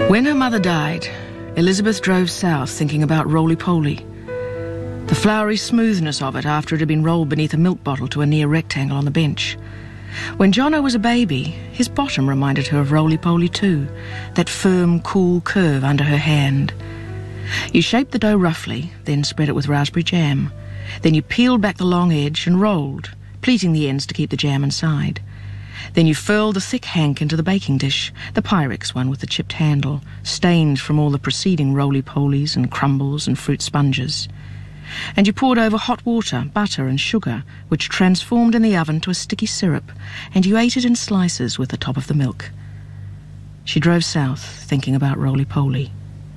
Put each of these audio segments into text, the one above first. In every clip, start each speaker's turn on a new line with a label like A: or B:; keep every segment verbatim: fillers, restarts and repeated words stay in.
A: When her mother died, Elizabeth drove south thinking about roly-poly. The flowery smoothness of it after it had been rolled beneath a milk bottle to a near rectangle on the bench. When Jono was a baby, his bottom reminded her of roly-poly too, that firm, cool curve under her hand. You shaped the dough roughly, then spread it with raspberry jam. Then you peeled back the long edge and rolled, pleating the ends to keep the jam inside. Then you furled the thick hank into the baking dish, the Pyrex one with the chipped handle, stained from all the preceding roly-polies and crumbles and fruit sponges. And you poured over hot water, butter and sugar, which transformed in the oven to a sticky syrup, and you ate it in slices with the top of the milk. She drove south, thinking about roly-poly.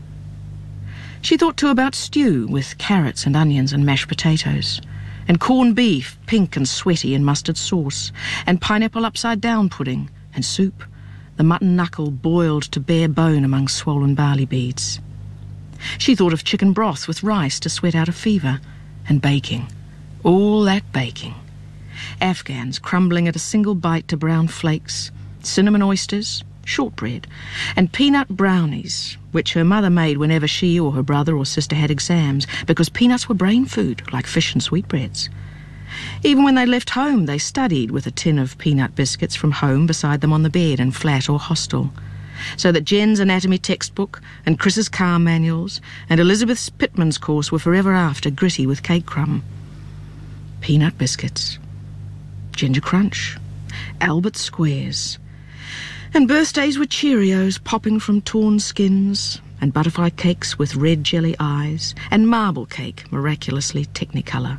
A: She thought too about stew with carrots and onions and mashed potatoes, and corned beef, pink and sweaty in mustard sauce, and pineapple upside-down pudding, and soup, the mutton knuckle boiled to bare bone among swollen barley beads. She thought of chicken broth with rice to sweat out a fever, and baking, all that baking. Afghans crumbling at a single bite to brown flakes, cinnamon oysters, shortbread, and peanut brownies, which her mother made whenever she or her brother or sister had exams, because peanuts were brain food, like fish and sweetbreads. Even when they left home, they studied with a tin of peanut biscuits from home beside them on the bed in flat or hostel, so that Jen's anatomy textbook and Chris's car manuals and Elizabeth's Pitman's course were forever after gritty with cake crumb. Peanut biscuits, Ginger Crunch, Albert Squares, and birthdays with Cheerios popping from torn skins, and butterfly cakes with red jelly eyes, and marble cake miraculously technicolour.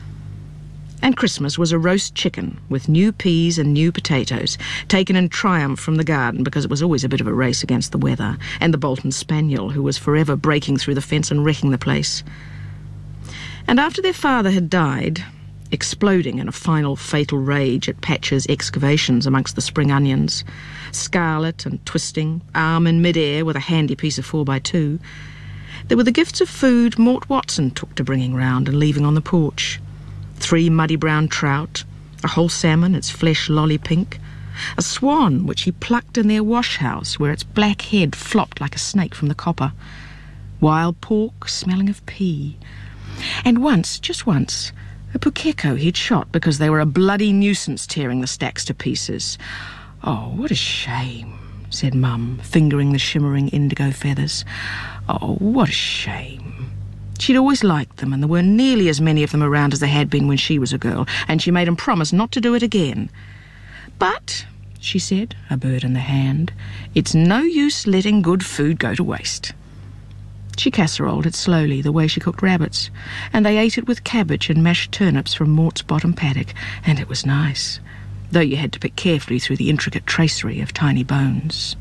A: And Christmas was a roast chicken with new peas and new potatoes, taken in triumph from the garden because it was always a bit of a race against the weather, and the Bolton Spaniel, who was forever breaking through the fence and wrecking the place. And after their father had died, exploding in a final fatal rage at Patch's excavations amongst the spring onions, scarlet and twisting, arm in mid-air with a handy piece of four by two, there were the gifts of food Mort Watson took to bringing round and leaving on the porch. Three muddy brown trout, a whole salmon, its flesh lolly pink, a swan which he plucked in their wash house where its black head flopped like a snake from the copper, wild pork smelling of pea, and once, just once, a pukeko he'd shot because they were a bloody nuisance tearing the stacks to pieces. "Oh, what a shame," said Mum, fingering the shimmering indigo feathers. "Oh, what a shame." She'd always liked them, and there weren't nearly as many of them around as there had been when she was a girl, and she made him promise not to do it again. "But," she said, a bird in the hand, "it's no use letting good food go to waste." She casseroled it slowly, the way she cooked rabbits, and they ate it with cabbage and mashed turnips from Mort's bottom paddock, and it was nice, though you had to pick carefully through the intricate tracery of tiny bones.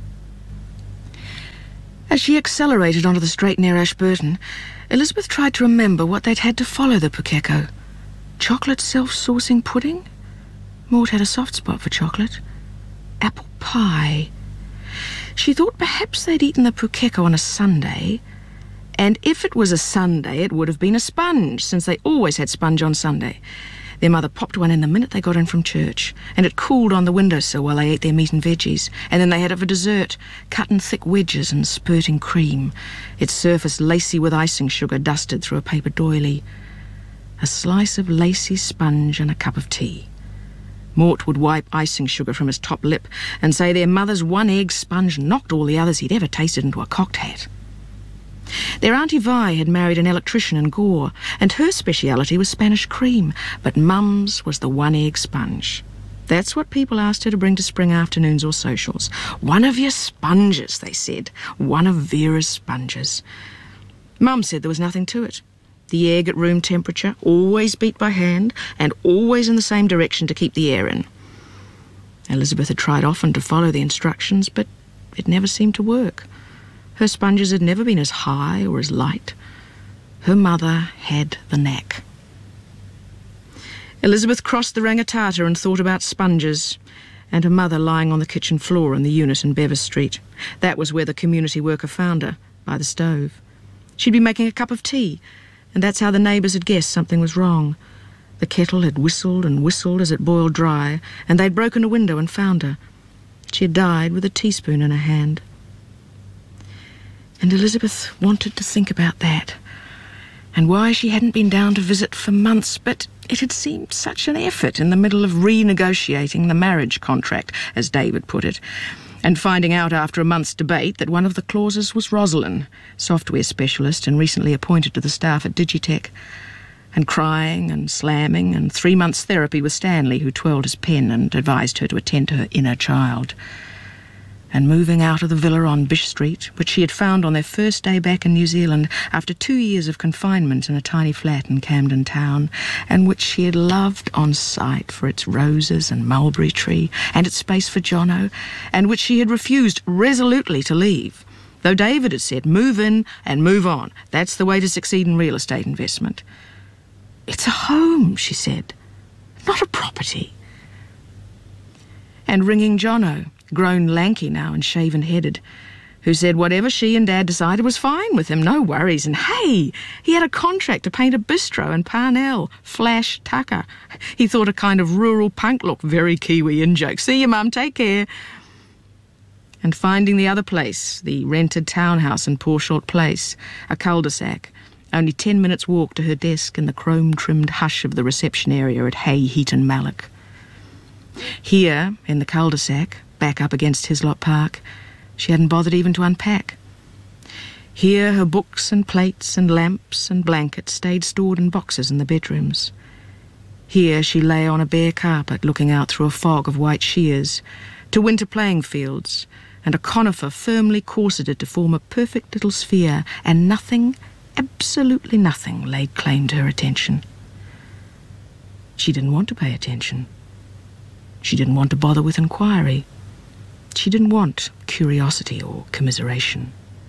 A: As she accelerated onto the straight near Ashburton, Elizabeth tried to remember what they'd had to follow the pukeko. Chocolate self-saucing pudding? Mort had a soft spot for chocolate. Apple pie. She thought perhaps they'd eaten the pukeko on a Sunday, and if it was a Sunday, it would have been a sponge, since they always had sponge on Sunday. Their mother popped one in the minute they got in from church, and it cooled on the windowsill while they ate their meat and veggies, and then they had it for dessert, cut in thick wedges and spurting cream, its surface lacy with icing sugar dusted through a paper doily. A slice of lacy sponge and a cup of tea. Mort would wipe icing sugar from his top lip and say their mother's one-egg sponge knocked all the others he'd ever tasted into a cocked hat. Their Auntie Vi had married an electrician in Gore, and her speciality was Spanish cream, but Mum's was the one-egg sponge. That's what people asked her to bring to spring afternoons or socials. "One of your sponges," they said. "One of Vera's sponges." Mum said there was nothing to it. The egg at room temperature, always beat by hand, and always in the same direction to keep the air in. Elizabeth had tried often to follow the instructions, but it never seemed to work. Her sponges had never been as high or as light. Her mother had the knack. Elizabeth crossed the Rangitata and thought about sponges, and her mother lying on the kitchen floor in the unit in Bevis Street. That was where the community worker found her, by the stove. She'd been making a cup of tea, and that's how the neighbours had guessed something was wrong. The kettle had whistled and whistled as it boiled dry, and they'd broken a window and found her. She had died with a teaspoon in her hand. And Elizabeth wanted to think about that, and why she hadn't been down to visit for months, but it had seemed such an effort in the middle of renegotiating the marriage contract, as David put it, and finding out after a month's debate that one of the clauses was Rosalind, software specialist and recently appointed to the staff at Digitech, and crying and slamming and three months' therapy with Stanley, who twirled his pen and advised her to attend to her inner child. And moving out of the villa on Bish Street, which she had found on their first day back in New Zealand after two years of confinement in a tiny flat in Camden Town, and which she had loved on sight for its roses and mulberry tree and its space for Jono, and which she had refused resolutely to leave, though David had said, move in and move on. That's the way to succeed in real estate investment. It's a home, she said, not a property. And ringing Jono, grown lanky now and shaven-headed, who said whatever she and Dad decided was fine with him, no worries. And hey, he had a contract to paint a bistro in Parnell, Flash Tucker. He thought a kind of rural punk look, very Kiwi in-joke. See you, Mum, take care. And finding the other place, the rented townhouse in Porshalt Place, a cul-de-sac, only ten minutes' walk to her desk in the chrome-trimmed hush of the reception area at Hay, Heaton, Mallock. Here, in the cul-de-sac, back up against Hislop Park, she hadn't bothered even to unpack. Here her books and plates and lamps and blankets stayed stored in boxes in the bedrooms. Here she lay on a bare carpet looking out through a fog of white shears to winter playing fields and a conifer firmly corseted to form a perfect little sphere, and nothing, absolutely nothing, laid claim to her attention. She didn't want to pay attention. She didn't want to bother with inquiry. She didn't want curiosity or commiseration.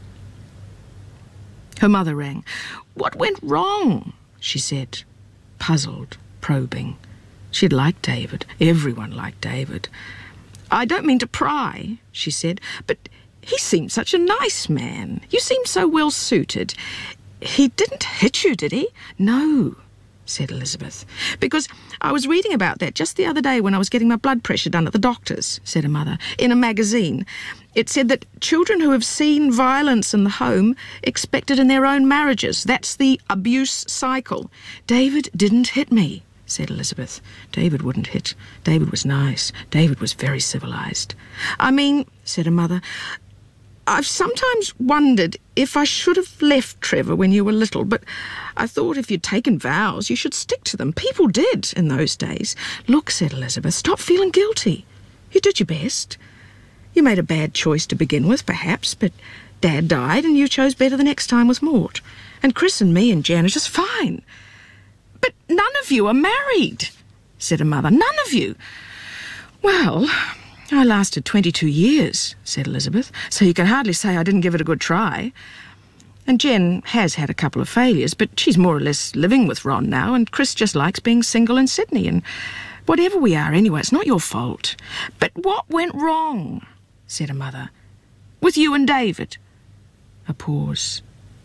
A: Her mother rang. "What went wrong?" she said, puzzled, probing. She'd liked David. Everyone liked David. "I don't mean to pry," she said, "but he seemed such a nice man. You seemed so well suited. He didn't hit you, did he?" "No," said Elizabeth. "Because I was reading about that just the other day when I was getting my blood pressure done at the doctor's," said her mother, "in a magazine. It said that children who have seen violence in the home expect it in their own marriages. That's the abuse cycle." "David didn't hit me," said Elizabeth. "David wouldn't hit. David was nice. David was very civilised." "I mean," said her mother, "I've sometimes wondered if I should have left Trevor when you were little, but I thought if you'd taken vows, you should stick to them. People did in those days." "Look," said Elizabeth, "stop feeling guilty. You did your best. You made a bad choice to begin with, perhaps, but Dad died and you chose better the next time with Mort. And Chris and me and Jan are just fine." "But none of you are married," said her mother. "None of you." "Well, I lasted twenty-two years, said Elizabeth, "so you can hardly say I didn't give it a good try. And Jen has had a couple of failures, but she's more or less living with Ron now, and Chris just likes being single in Sydney, and whatever we are anyway, it's not your fault." "But what went wrong?" said her mother. "With you and David?" A pause.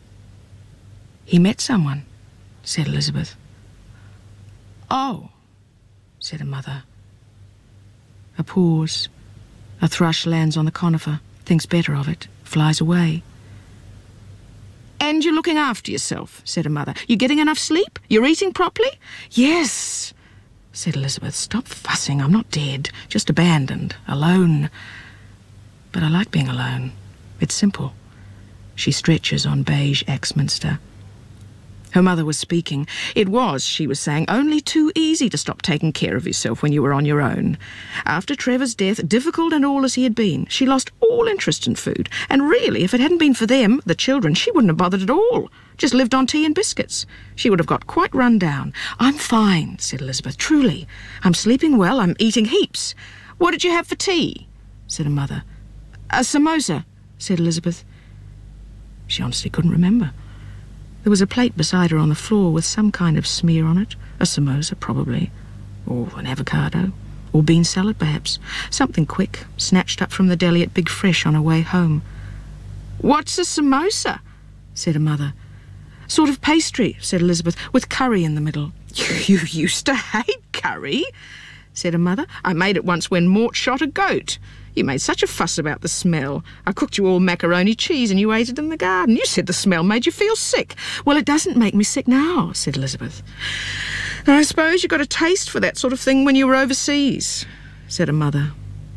A: "He met someone," said Elizabeth. "Oh," said her mother. A pause. A thrush lands on the conifer, thinks better of it, flies away. "And you're looking after yourself," said her mother. "You're getting enough sleep? You're eating properly?" "Yes," said Elizabeth. "Stop fussing. I'm not dead, just abandoned, alone. But I like being alone. It's simple." She stretches on beige Axminster. Her mother was speaking. "It was," she was saying, "only too easy to stop taking care of yourself when you were on your own. After Trevor's death, difficult and all as he had been, she lost all interest in food. And really, if it hadn't been for them, the children, she wouldn't have bothered at all. Just lived on tea and biscuits. She would have got quite run down." "I'm fine," said Elizabeth, "truly. I'm sleeping well, I'm eating heaps." "What did you have for tea?" said her mother. "A samosa," said Elizabeth. She honestly couldn't remember. There was a plate beside her on the floor with some kind of smear on it. A samosa, probably. Or an avocado. Or bean salad, perhaps. Something quick, snatched up from the deli at Big Fresh on her way home. "What's a samosa?" said her mother. "Sort of pastry," said Elizabeth, "with curry in the middle." "You used to hate curry," said her mother. "I made it once when Mort shot a goat." You made such a fuss about the smell. I cooked you all macaroni cheese and you ate it in the garden. You said the smell made you feel sick. Well, it doesn't make me sick now, said Elizabeth. I suppose you got a taste for that sort of thing when you were overseas, said her mother.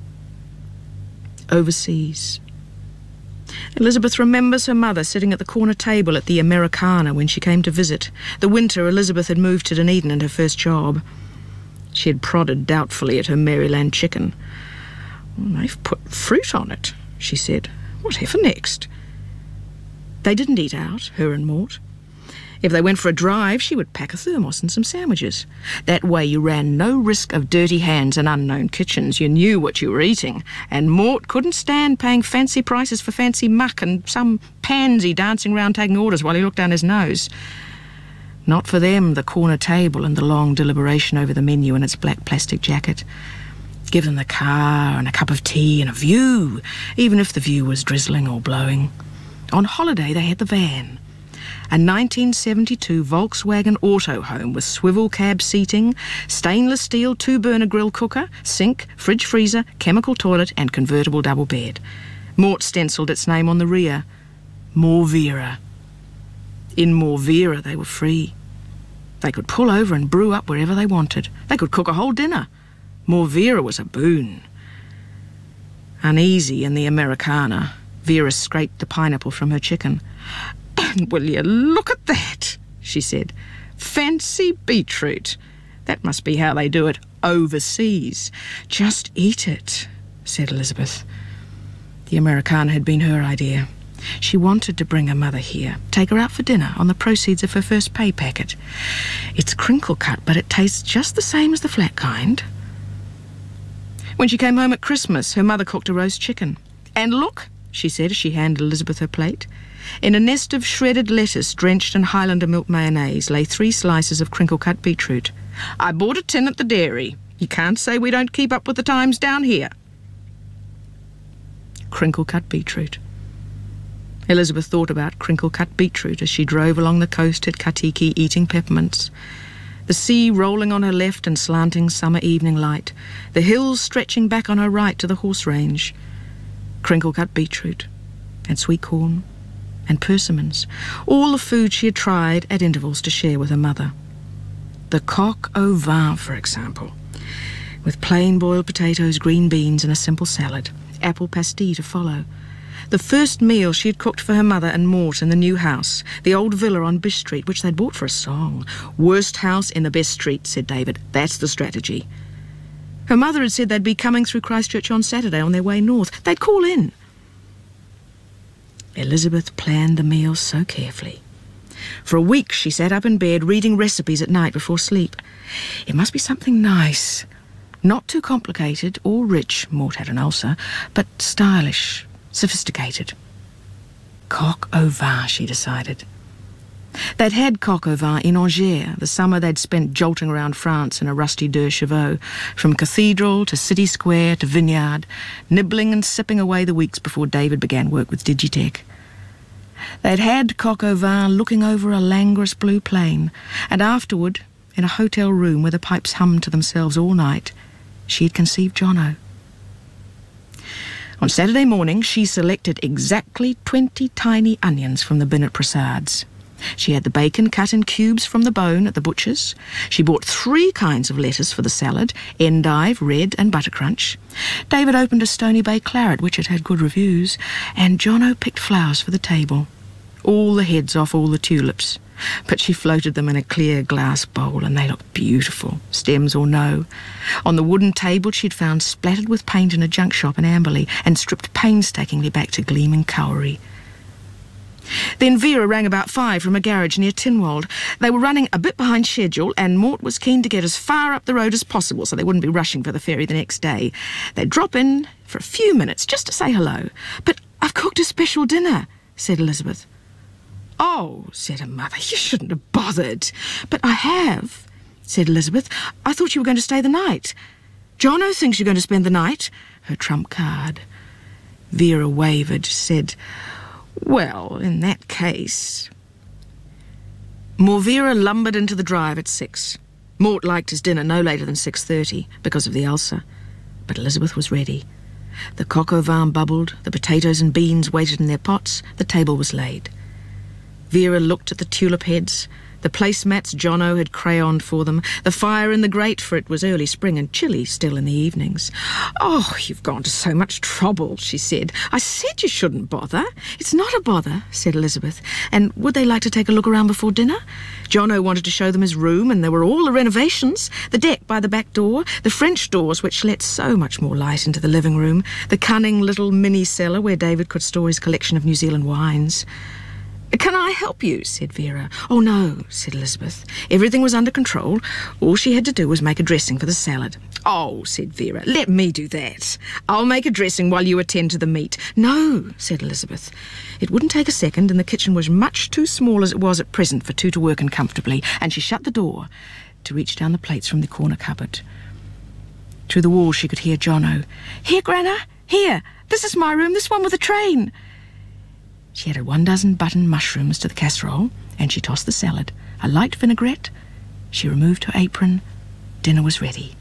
A: Overseas. Elizabeth remembers her mother sitting at the corner table at the Americana when she came to visit. The winter Elizabeth had moved to Dunedin in her first job. She had prodded doubtfully at her Maryland chicken. Well, they've put fruit on it, she said. Whatever next? They didn't eat out, her and Mort. If they went for a drive, she would pack a thermos and some sandwiches. That way you ran no risk of dirty hands and unknown kitchens. You knew what you were eating. And Mort couldn't stand paying fancy prices for fancy muck and some pansy dancing round taking orders while he looked down his nose. Not for them, the corner table and the long deliberation over the menu in its black plastic jacket. Give them the car and a cup of tea and a view, even if the view was drizzling or blowing. On holiday, they had the van. A nineteen seventy-two Volkswagen auto home with swivel cab seating, stainless steel two-burner grill cooker, sink, fridge freezer, chemical toilet and convertible double bed. Mort stencilled its name on the rear. Morvera. In Morvera they were free. They could pull over and brew up wherever they wanted. They could cook a whole dinner. Morvera was a boon. Uneasy in the Americana, Vera scraped the pineapple from her chicken. "And will you look at that?" she said. "Fancy beetroot. That must be how they do it overseas." "Just eat it," said Elizabeth. The Americana had been her idea. She wanted to bring her mother here, take her out for dinner on the proceeds of her first pay packet. It's crinkle cut, but it tastes just the same as the flat kind. When she came home at Christmas, her mother cooked a roast chicken. "And look," she said as she handed Elizabeth her plate. In a nest of shredded lettuce drenched in Highlander milk mayonnaise lay three slices of crinkle-cut beetroot. "I bought a tin at the dairy. You can't say we don't keep up with the times down here." Crinkle-cut beetroot. Elizabeth thought about crinkle-cut beetroot as she drove along the coast at Katiki eating peppermints. The sea rolling on her left in slanting summer evening light, the hills stretching back on her right to the horse range. Crinkle-cut beetroot and sweet corn and persimmons, all the food she had tried at intervals to share with her mother. The coq au vin, for example, with plain boiled potatoes, green beans and a simple salad, apple pasty to follow. The first meal she had cooked for her mother and Mort in the new house, the old villa on Bish Street, which they'd bought for a song. "Worst house in the best street," said David. "That's the strategy." Her mother had said they'd be coming through Christchurch on Saturday on their way north. They'd call in. Elizabeth planned the meal so carefully. For a week she sat up in bed reading recipes at night before sleep. It must be something nice. Not too complicated or rich, Mort had an ulcer, but stylish, sophisticated. Coq au vin, she decided. They'd had coq au vin in Angers, the summer they'd spent jolting around France in a rusty deux chevaux, from cathedral to city square to vineyard, nibbling and sipping away the weeks before David began work with Digitech. They'd had coq au vin looking over a languorous blue plain, and afterward, in a hotel room where the pipes hummed to themselves all night, she had conceived Jono. On Saturday morning, she selected exactly twenty tiny onions from the bin at Prasad's. She had the bacon cut in cubes from the bone at the butcher's. She bought three kinds of lettuce for the salad, endive, red and buttercrunch. David opened a Stony Bay claret, which had had good reviews, and Jono picked flowers for the table. All the heads off all the tulips. But she floated them in a clear glass bowl, and they looked beautiful, stems or no. On the wooden table she'd found splattered with paint in a junk shop in Amberley, and stripped painstakingly back to gleaming Cowrie. Then Vera rang about five from a garage near Tinwald. They were running a bit behind schedule, and Mort was keen to get as far up the road as possible so they wouldn't be rushing for the ferry the next day. They'd drop in for a few minutes just to say hello. "But I've cooked a special dinner," said Elizabeth. "Oh," said her mother, "you shouldn't have bothered." "But I have," said Elizabeth. "I thought you were going to stay the night." "Jono thinks you're going to spend the night." Her trump card. Vera wavered, said, "Well, in that case..." Morvera lumbered into the drive at six. Mort liked his dinner no later than six thirty, because of the ulcer. But Elizabeth was ready. The coq au vin bubbled, the potatoes and beans waited in their pots, the table was laid. Vera looked at the tulip heads, the placemats Jono had crayoned for them, the fire in the grate, for it was early spring and chilly still in the evenings. "Oh, you've gone to so much trouble," she said. "I said you shouldn't bother." "It's not a bother," said Elizabeth. "And would they like to take a look around before dinner?" Jono wanted to show them his room, and there were all the renovations, the deck by the back door, the French doors which let so much more light into the living room, the cunning little mini cellar where David could store his collection of New Zealand wines. "Can I help you?" said Vera. "Oh, no," said Elizabeth. Everything was under control. All she had to do was make a dressing for the salad. "Oh," said Vera, "let me do that. I'll make a dressing while you attend to the meat." "No," said Elizabeth. It wouldn't take a second, and the kitchen was much too small as it was at present for two to work in comfortably, and she shut the door to reach down the plates from the corner cupboard. Through the wall she could hear Jono. "Here, Grana, here. This is my room, this one with a train." She added one dozen button mushrooms to the casserole, and she tossed the salad, a light vinaigrette. She removed her apron. Dinner was ready.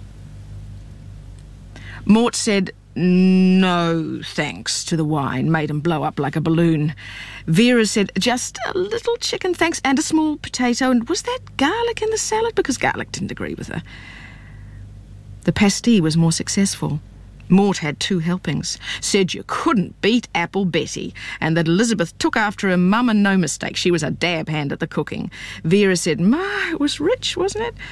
A: Mort said "no thanks" to the wine, made him blow up like a balloon. Vera said "just a little chicken, thanks, and a small potato, and was that garlic in the salad?" because garlic didn't agree with her. The pasty was more successful. Mort had two helpings, said you couldn't beat Apple Betty, and that Elizabeth took after her mum and no mistake. She was a dab hand at the cooking. Vera said, "Ma, it was rich, wasn't it?"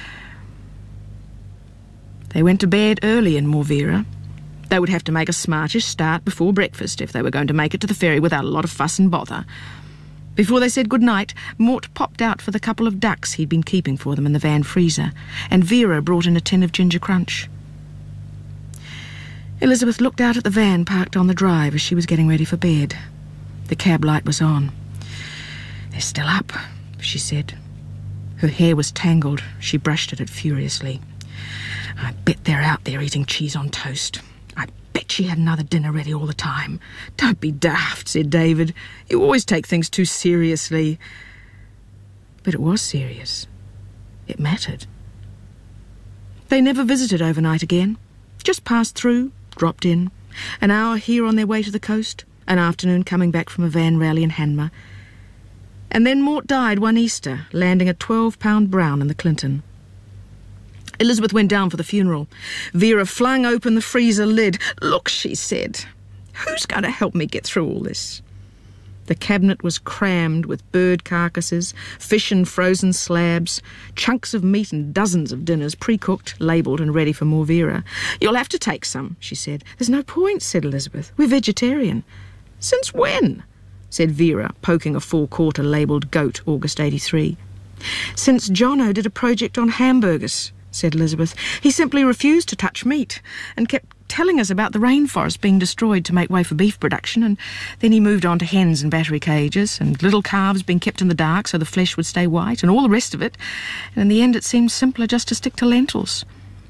A: They went to bed early in Morvera. They would have to make a smartish start before breakfast if they were going to make it to the ferry without a lot of fuss and bother. Before they said good night, Mort popped out for the couple of ducks he'd been keeping for them in the van freezer, and Vera brought in a tin of ginger crunch. Elizabeth looked out at the van parked on the drive as she was getting ready for bed. The cab light was on. "They're still up," she said. Her hair was tangled. She brushed at it furiously. "I bet they're out there eating cheese on toast. I bet she had another dinner ready all the time." "Don't be daft," said David. "You always take things too seriously." But it was serious. It mattered. They never visited overnight again. Just passed through, dropped in, an hour here on their way to the coast, an afternoon coming back from a van rally in Hanmer. And then Mort died one Easter, landing a twelve-pound brown in the Clinton. Elizabeth went down for the funeral. Vera flung open the freezer lid. "Look," she said, "who's going to help me get through all this?" The cabinet was crammed with bird carcasses, fish and frozen slabs, chunks of meat and dozens of dinners pre-cooked, labelled and ready for Morvera. "You'll have to take some," she said. "There's no point," said Elizabeth. "We're vegetarian." "Since when?" said Vera, poking a four-quarter labelled goat, August eighty-three. "Since Jono did a project on hamburgers," said Elizabeth. "He simply refused to touch meat and kept telling us about the rainforest being destroyed to make way for beef production, and then he moved on to hens and battery cages and little calves being kept in the dark so the flesh would stay white and all the rest of it, and in the end it seemed simpler just to stick to lentils."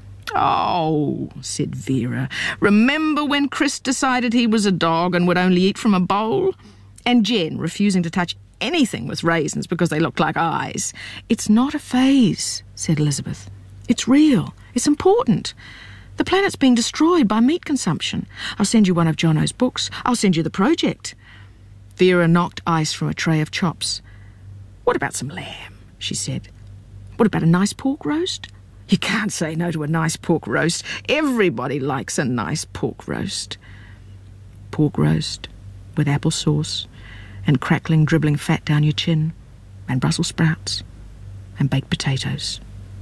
A: "Oh," said Vera, "remember when Chris decided he was a dog and would only eat from a bowl? And Jen refusing to touch anything with raisins because they looked like eyes." "It's not a phase," said Elizabeth. "It's real. It's important. The planet's being destroyed by meat consumption. I'll send you one of Jono's books. I'll send you the project." Vera knocked ice from a tray of chops. "What about some lamb?" she said. "What about a nice pork roast?" "You can't say no to a nice pork roast. Everybody likes a nice pork roast." Pork roast with apple sauce and crackling, dribbling fat down your chin, and Brussels sprouts and baked potatoes.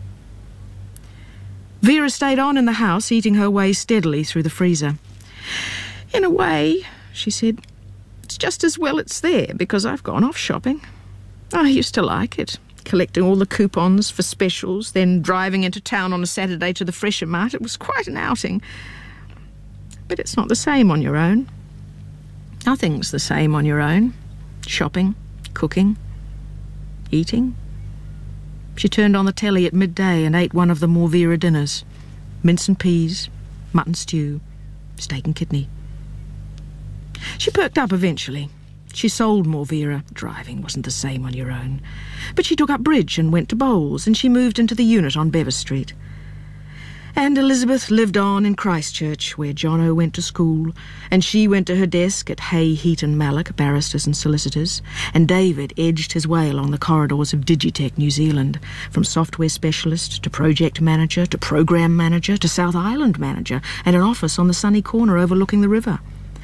A: Vera stayed on in the house, eating her way steadily through the freezer. "In a way," she said, "it's just as well it's there, because I've gone off shopping. I used to like it, collecting all the coupons for specials, then driving into town on a Saturday to the Fresher Mart. It was quite an outing. But it's not the same on your own. Nothing's the same on your own. Shopping, cooking, eating." She turned on the telly at midday and ate one of the Morvera dinners. Mince and peas, mutton stew, steak and kidney. She perked up eventually. She sold Morvera. Driving wasn't the same on your own. But she took up bridge and went to bowls, and she moved into the unit on Bevis Street. And Elizabeth lived on in Christchurch, where Jono went to school, and she went to her desk at Hay, Heat and Mallock, barristers and solicitors, and David edged his way along the corridors of Digitech New Zealand, from software specialist to project manager to program manager to South Island manager, and an office on the sunny corner overlooking the river.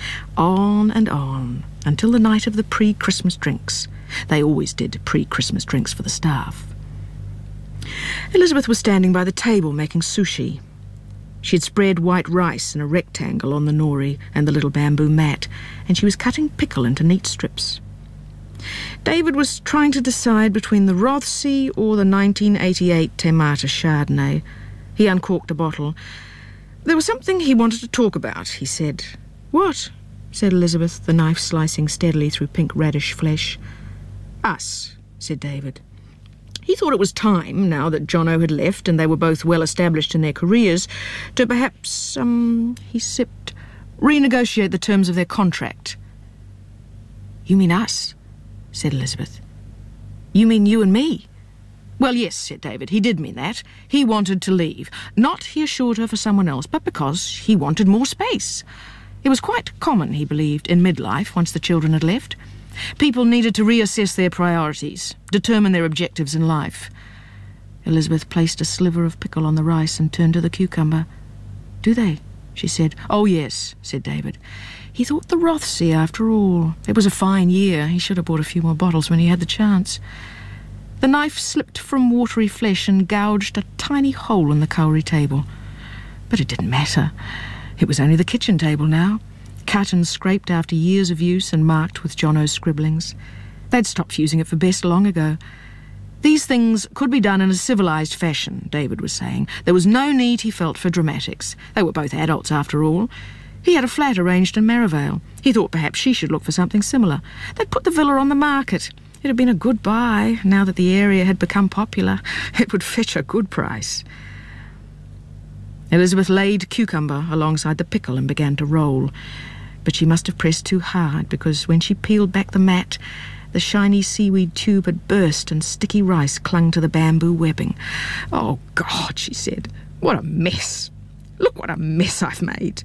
A: On and on, until the night of the pre-Christmas drinks. They always did pre-Christmas drinks for the staff. Elizabeth was standing by the table making sushi. She had spread white rice in a rectangle on the nori and the little bamboo mat, and she was cutting pickle into neat strips. David was trying to decide between the Rothsey or the nineteen eighty-eight Te Mata Chardonnay. He uncorked a bottle. There was something he wanted to talk about, he said. "What?" said Elizabeth, the knife slicing steadily through pink radish flesh. "Us," said David. He thought it was time, now that Jono had left and they were both well established in their careers, to perhaps, um, he sipped, renegotiate the terms of their contract. "You mean us?" said Elizabeth. "You mean you and me?" "Well, yes," said David, he did mean that. He wanted to leave. Not, he assured her, for someone else, but because he wanted more space. It was quite common, he believed, in midlife, once the children had left. People needed to reassess their priorities, determine their objectives in life. Elizabeth placed a sliver of pickle on the rice and turned to the cucumber. "Do they?" she said. "Oh, yes," said David. He thought the Rothsey, after all. It was a fine year. He should have bought a few more bottles when he had the chance. The knife slipped from watery flesh and gouged a tiny hole in the kauri table. But it didn't matter. It was only the kitchen table now, cut and scraped after years of use and marked with Jono's scribblings. They'd stopped using it for best long ago. These things could be done in a civilised fashion, David was saying. There was no need, he felt, for dramatics. They were both adults, after all. He had a flat arranged in Merivale. He thought perhaps she should look for something similar. They'd put the villa on the market. It had been a good buy. Now that the area had become popular, it would fetch a good price. Elizabeth laid cucumber alongside the pickle and began to roll. But she must have pressed too hard, because when she peeled back the mat, the shiny seaweed tube had burst and sticky rice clung to the bamboo webbing. "Oh, God," she said. "What a mess. Look what a mess I've made."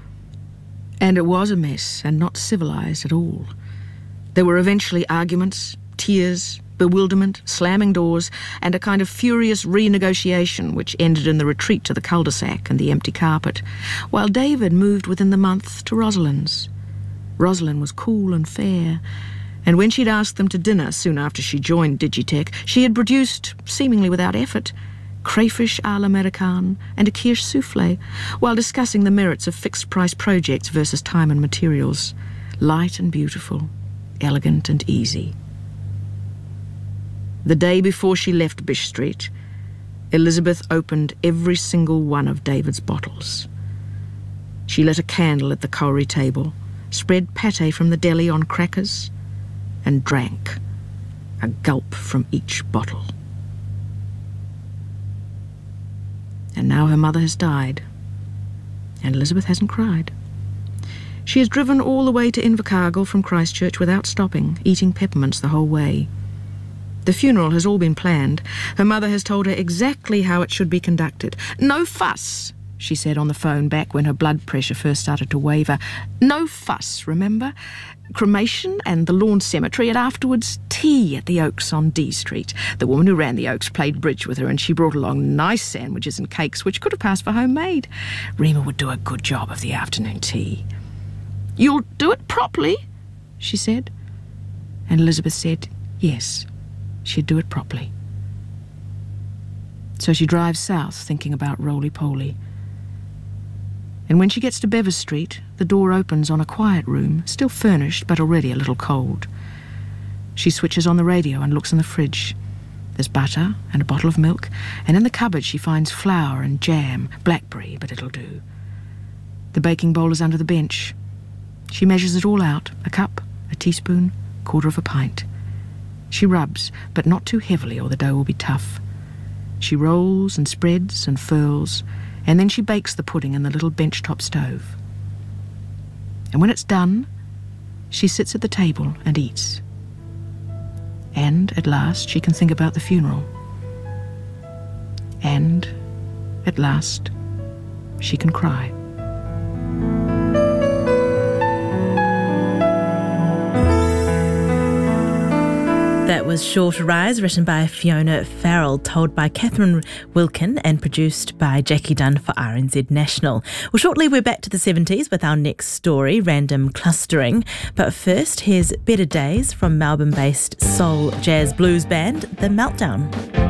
A: And it was a mess, and not civilised at all. There were eventually arguments, tears, bewilderment, slamming doors, and a kind of furious renegotiation which ended in the retreat to the cul-de-sac and the empty carpet, while David moved within the month to Rosalind's. Rosalind was cool and fair, and when she'd asked them to dinner soon after she joined Digitech, she had produced, seemingly without effort, crayfish à l'américaine and a quiche soufflé, while discussing the merits of fixed-price projects versus time and materials. Light and beautiful, elegant and easy. The day before she left Bish Street, Elizabeth opened every single one of David's bottles. She lit a candle at the kauri table, spread pâté from the deli on crackers, and drank, a gulp from each bottle. And now her mother has died, and Elizabeth hasn't cried. She has driven all the way to Invercargill from Christchurch without stopping, eating peppermints the whole way. The funeral has all been planned. Her mother has told her exactly how it should be conducted. "No fuss," she said on the phone back when her blood pressure first started to waver. "No fuss, remember? Cremation and the lawn cemetery, and afterwards tea at the Oaks on D Street. The woman who ran the Oaks played bridge with her, and she brought along nice sandwiches and cakes which could have passed for homemade. Rima would do a good job of the afternoon tea." "You'll do it properly?" she said. And Elizabeth said yes. She'd do it properly. So she drives south, thinking about roly-poly. And when she gets to Bevis Street, the door opens on a quiet room, still furnished but already a little cold. She switches on the radio and looks in the fridge. There's butter and a bottle of milk, and in the cupboard she finds flour and jam, blackberry, but it'll do. The baking bowl is under the bench. She measures it all out, a cup, a teaspoon, quarter of a pint. She rubs, but not too heavily or the dough will be tough. She rolls and spreads and furls, and then she bakes the pudding in the little bench-top stove. And when it's done, she sits at the table and eats. And, at last, she can think about the funeral. And, at last, she can cry.
B: That was Sure to Rise, written by Fiona Farrell, told by Catherine Wilkin and produced by Jackie Dunn for R N Z National. Well, shortly we're back to the seventies with our next story, Random Clustering. But first, here's Better Days from Melbourne-based soul jazz blues band The Meltdown.